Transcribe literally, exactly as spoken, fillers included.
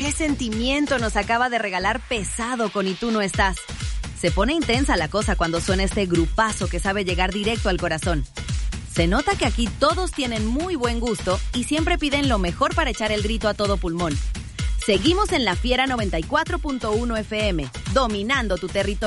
qué sentimiento nos acaba de regalar Pesado con Y Tú No Estás. Se pone intensa la cosa cuando suena este grupazo que sabe llegar directo al corazón. Se nota que aquí todos tienen muy buen gusto y siempre piden lo mejor para echar el grito a todo pulmón. Seguimos en La Fiera noventa y cuatro punto uno F M, dominando tu territorio.